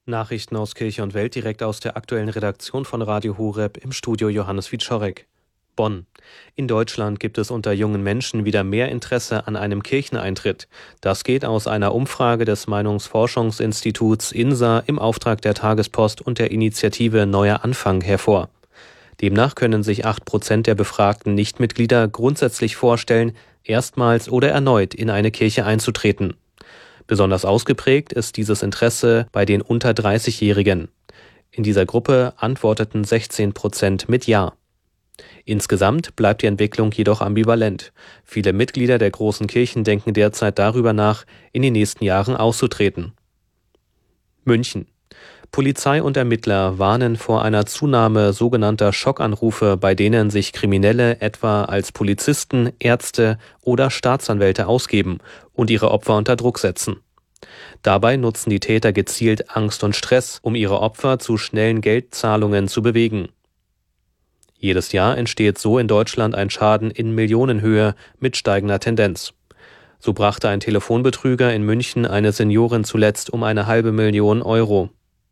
Nachrichten aus Kirche und Welt direkt aus der aktuellen Redaktion von Radio Horeb, im Studio Johannes Wieczorek. Bonn. In Deutschland gibt es unter jungen Menschen wieder mehr Interesse an einem Kircheneintritt. Das geht aus einer Umfrage des Meinungsforschungsinstituts INSA im Auftrag der Tagespost und der Initiative Neuer Anfang hervor. Demnach können sich 8% der befragten Nichtmitglieder grundsätzlich vorstellen, erstmals oder erneut in eine Kirche einzutreten. Besonders ausgeprägt ist dieses Interesse bei den unter 30-Jährigen. In dieser Gruppe antworteten 16% mit Ja. Insgesamt bleibt die Entwicklung jedoch ambivalent. Viele Mitglieder der großen Kirchen denken derzeit darüber nach, in den nächsten Jahren auszutreten. München. Polizei und Ermittler warnen vor einer Zunahme sogenannter Schockanrufe, bei denen sich Kriminelle etwa als Polizisten, Ärzte oder Staatsanwälte ausgeben und ihre Opfer unter Druck setzen. Dabei nutzen die Täter gezielt Angst und Stress, um ihre Opfer zu schnellen Geldzahlungen zu bewegen. Jedes Jahr entsteht so in Deutschland ein Schaden in Millionenhöhe mit steigender Tendenz. So brachte ein Telefonbetrüger in München eine Seniorin zuletzt um 500.000 Euro.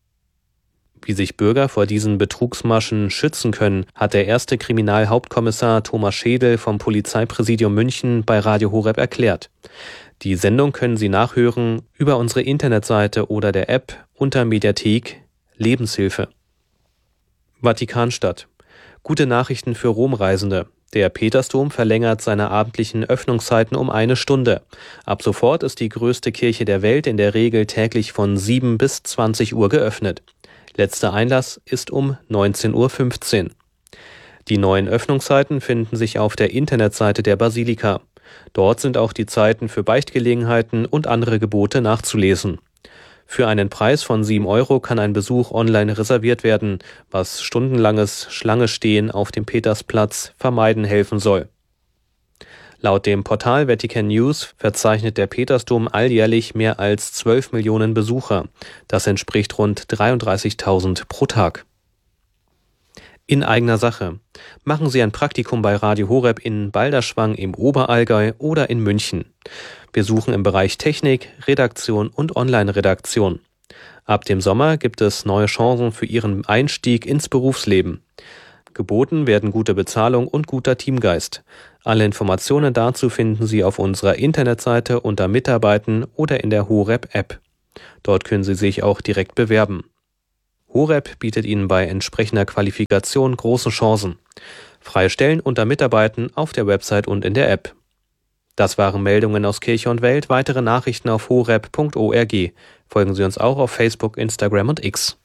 Wie sich Bürger vor diesen Betrugsmaschen schützen können, hat der erste Kriminalhauptkommissar Thomas Schädel vom Polizeipräsidium München bei Radio Horeb erklärt. Die Sendung können Sie nachhören über unsere Internetseite oder der App unter Mediathek Lebenshilfe. Vatikanstadt. Gute Nachrichten für Romreisende. Der Petersdom verlängert seine abendlichen Öffnungszeiten um 1 Stunde. Ab sofort ist die größte Kirche der Welt in der Regel täglich von 7 bis 20 Uhr geöffnet. Letzter Einlass ist um 19:15 Uhr. Die neuen Öffnungszeiten finden sich auf der Internetseite der Basilika. Dort sind auch die Zeiten für Beichtgelegenheiten und andere Gebote nachzulesen. Für einen Preis von 7 Euro kann ein Besuch online reserviert werden, was stundenlanges Schlangestehen auf dem Petersplatz vermeiden helfen soll. Laut dem Portal Vatican News verzeichnet der Petersdom alljährlich mehr als 12 Millionen Besucher. Das entspricht rund 33.000 pro Tag. In eigener Sache. Machen Sie ein Praktikum bei Radio Horeb in Balderschwang im Oberallgäu oder in München. Wir suchen im Bereich Technik, Redaktion und Online-Redaktion. Ab dem Sommer gibt es neue Chancen für Ihren Einstieg ins Berufsleben. Geboten werden gute Bezahlung und guter Teamgeist. Alle Informationen dazu finden Sie auf unserer Internetseite unter Mitarbeiten oder in der Horeb-App. Dort können Sie sich auch direkt bewerben. Horeb bietet Ihnen bei entsprechender Qualifikation große Chancen. Freie Stellen unter Mitarbeiten auf der Website und in der App. Das waren Meldungen aus Kirche und Welt. Weitere Nachrichten auf horeb.org. Folgen Sie uns auch auf Facebook, Instagram und X.